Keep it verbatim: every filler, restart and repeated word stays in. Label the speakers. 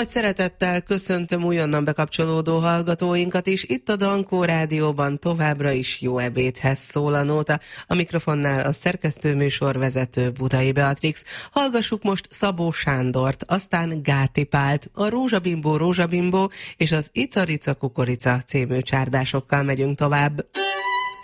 Speaker 1: Nagy szeretettel köszöntöm újonnan bekapcsolódó hallgatóinkat is. Itt a Dankó Rádióban továbbra is jó ebédhez szól a nóta. A mikrofonnál a szerkesztőműsorvezető Budai Beatrix. Hallgassuk most Szabó Sándort, aztán Gáti Pált, a Rózsabimbó Rózsabimbó és az Icarica Kukorica című csárdásokkal megyünk tovább.